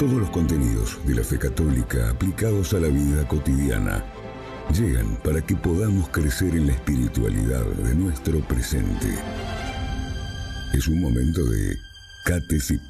Todos los contenidos de la fe católica aplicados a la vida cotidiana llegan para que podamos crecer en la espiritualidad de nuestro presente. Es un momento de Catesip.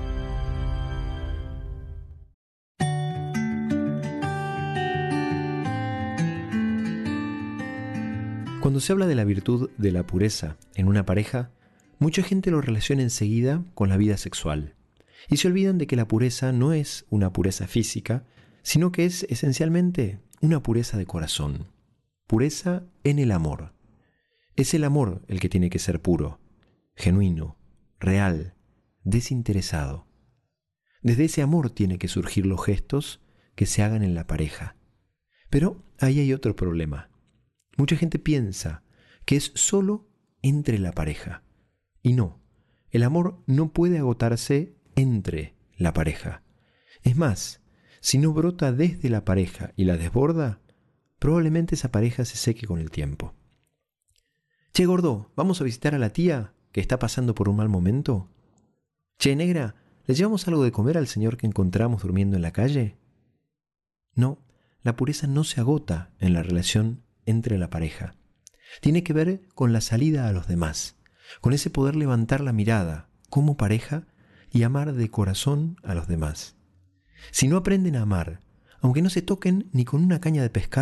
Cuando se habla de la virtud de la pureza en una pareja, mucha gente lo relaciona enseguida con la vida sexual y se olvidan de que la pureza no es una pureza física, sino que es esencialmente una pureza de corazón, pureza en el amor. Es el amor el que tiene que ser puro, genuino, real, desinteresado. Desde ese amor tienen que surgir los gestos que se hagan en la pareja. Pero ahí hay otro problema. Mucha gente piensa que es solo entre la pareja. Y no, el amor no puede agotarse entre la pareja. Es más, si no brota desde la pareja y la desborda, probablemente esa pareja se seque con el tiempo. Che, gordo, ¿vamos a visitar a la tía que está pasando por un mal momento? Che, negra, ¿le llevamos algo de comer al señor que encontramos durmiendo en la calle? No, la pureza no se agota en la relación entre la pareja. Tiene que ver con la salida a los demás, con ese poder levantar la mirada como pareja y amar de corazón a los demás. Si no aprenden a amar, aunque no se toquen ni con una caña de pescar,